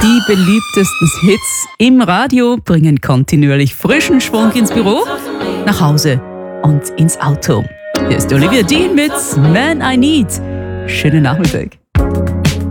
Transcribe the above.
Die beliebtesten Hits im Radio bringen kontinuierlich frischen Schwung ins Büro, nach Hause und ins Auto. Hier ist Olivia Dean mit Man I Need. Schönen Nachmittag.